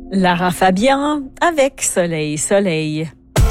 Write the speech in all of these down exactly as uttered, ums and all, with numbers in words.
Lara Fabian avec Soleil, Soleil.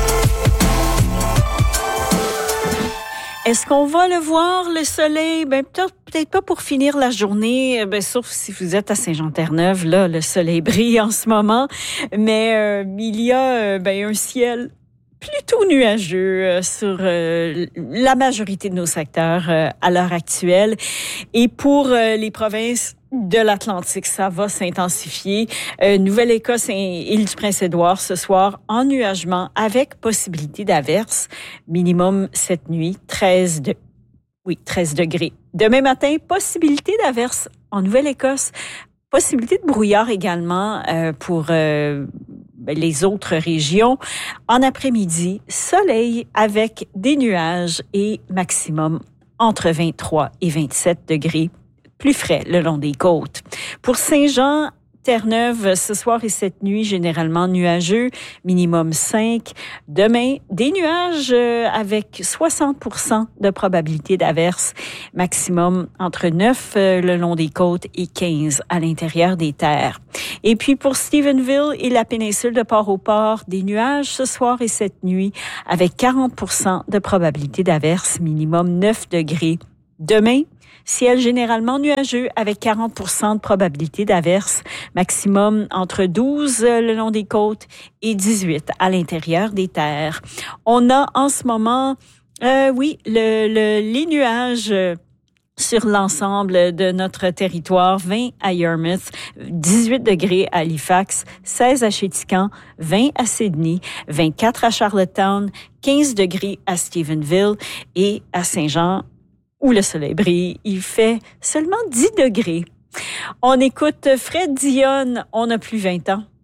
Est-ce qu'on va le voir, le soleil? Ben, peut-être, peut-être pas pour finir la journée, ben, sauf si vous êtes à Saint-Jean-Terre-Neuve. Là, le soleil brille en ce moment. Mais euh, il y a euh, ben, un ciel plutôt nuageux euh, sur euh, la majorité de nos secteurs euh, à l'heure actuelle. Et pour euh, les provinces de l'Atlantique, ça va s'intensifier. Euh, Nouvelle-Écosse et île du Prince-Édouard ce soir, ennuagement avec possibilité d'averses. Minimum cette nuit, treize de... oui, treize degrés. Demain matin, possibilité d'averses en Nouvelle-Écosse. Possibilité de brouillard également euh, pour euh, les autres régions. En après-midi, soleil avec des nuages et maximum entre vingt-trois et vingt-sept degrés. Plus frais le long des côtes. Pour Saint-Jean, Terre-Neuve, ce soir et cette nuit, généralement nuageux, minimum cinq. Demain, des nuages avec soixante pour cent de probabilité d'averse, maximum entre neuf le long des côtes et quinze à l'intérieur des terres. Et puis pour Stephenville et la péninsule de Port-au-Port, des nuages ce soir et cette nuit avec quarante pour cent de probabilité d'averse, minimum neuf degrés. Demain, ciel généralement nuageux avec quarante pour cent de probabilité d'averse, maximum entre douze le long des côtes et dix-huit à l'intérieur des terres. On a en ce moment, euh, oui, le, le, les nuages sur l'ensemble de notre territoire, vingt à Yarmouth, dix-huit degrés à Halifax, seize à Chéticamp, vingt à Sydney, vingt-quatre à Charlottetown, quinze degrés à Stephenville et à Saint-Jean, où le soleil brille, il fait seulement dix degrés. On écoute Fred Dionne, on n'a plus vingt ans.